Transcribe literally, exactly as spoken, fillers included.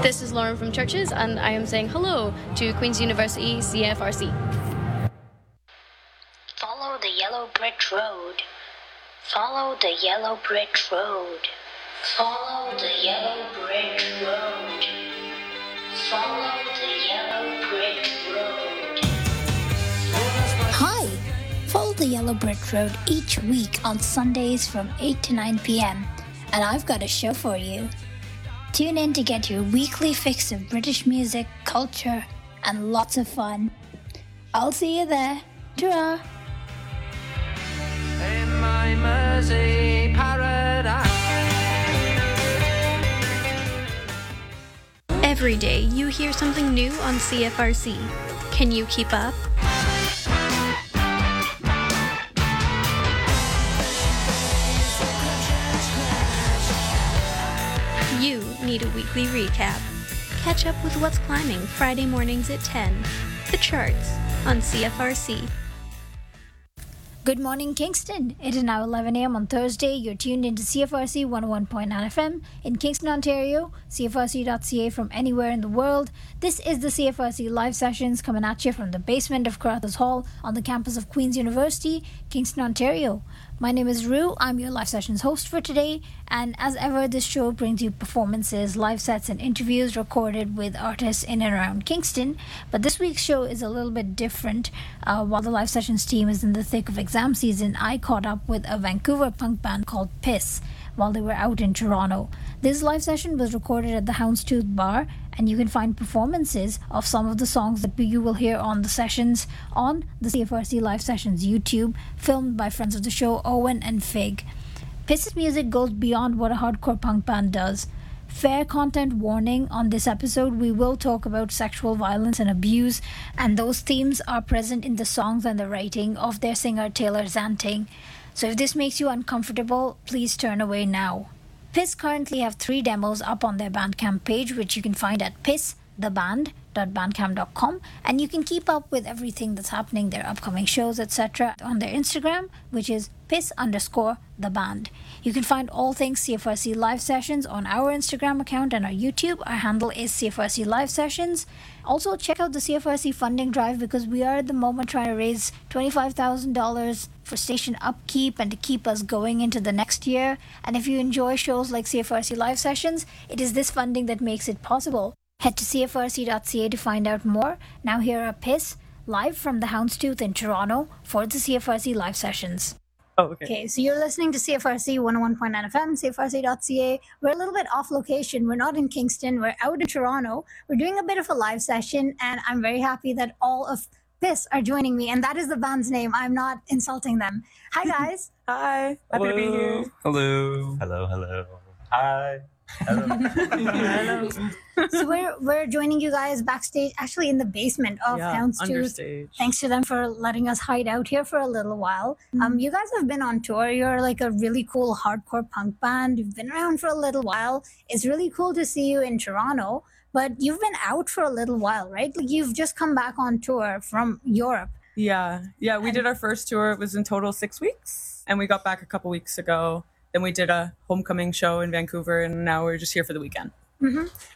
This is Lauren from Churches, and I am saying hello to Queen's University C F R C. Follow the yellow brick road. Follow the yellow brick road. Follow the yellow brick road. Follow the yellow brick road. Hi! Follow the Yellow Brick Road each week on Sundays from eight to nine p.m. And I've got a show for you. Tune in to get your weekly fix of British music, culture, and lots of fun. I'll see you there. Ta-ra! In my Mersey paradise. Every day you hear something new on C F R C. Can you keep up? You need a weekly recap. Catch up with what's climbing Friday mornings at ten. The charts on C F R C. Good morning, Kingston. It is now eleven a.m. on Thursday. You're tuned into C F R C one oh one point nine F M in Kingston, Ontario, C F R C dot C A from anywhere in the world. This is the C F R C live sessions coming at you from the basement of Carruthers Hall on the campus of Queen's University, Kingston, Ontario. My name is Rue. I'm your live sessions host for today, and as ever, this show brings you performances, live sets, and interviews recorded with artists in and around Kingston. But this week's show is a little bit different. Uh, while the live sessions team is in the thick of exam season, I caught up with a Vancouver punk band called Piss while they were out in Toronto. This live session was recorded at the Houndstooth Bar, and you can find performances of some of the songs that you will hear on the sessions on the C F R C Live Sessions YouTube, filmed by friends of the show, Owen and Fig. Piss's music goes beyond what a hardcore punk band does. Fair content warning on this episode, we will talk about sexual violence and abuse, and those themes are present in the songs and the writing of their singer Taylor Zanting. So if this makes you uncomfortable, please turn away now. Piss currently have three demos up on their Bandcamp page, which you can find at piss the band dot bandcamp dot com, and you can keep up with everything that's happening, their upcoming shows, et cetera on their Instagram, which is piss underscore the band. You can find all things C F R C live sessions on our Instagram account and our YouTube. Our handle is C F R C live sessions. Also check out the C F R C funding drive, because we are at the moment trying to raise twenty-five thousand dollars for station upkeep and to keep us going into the next year. And if you enjoy shows like C F R C live sessions, it is this funding that makes it possible. Head to C F R C dot C A to find out more. Now here are Piss, live from the Houndstooth in Toronto for the C F R C live sessions. Oh, okay. Okay, so you're listening to C F R C one oh one point nine F M, C F R C dot C A. We're a little bit off location. We're not in Kingston. We're out in Toronto. We're doing a bit of a live session, and I'm very happy that all of Piss are joining me, and that is the band's name. I'm not insulting them. Hi, guys. Hi. Happy to be here. Hello. Hello, hello. Hi. Hello. Hello. So we're we're joining you guys backstage, actually in the basement of Yeah, Houndstooth. understage. Thanks to them for letting us hide out here for a little while. Um, you guys have been on tour. You're like a really cool hardcore punk band. You've been around for a little while. It's really cool to see you in Toronto, but you've been out for a little while, right? Like you've just come back on tour from Europe. Yeah. Yeah, we did our first tour. It was in total six weeks. And we got back a couple weeks ago. Then we did a homecoming show in Vancouver, and now we're just here for the weekend. Mm-hmm.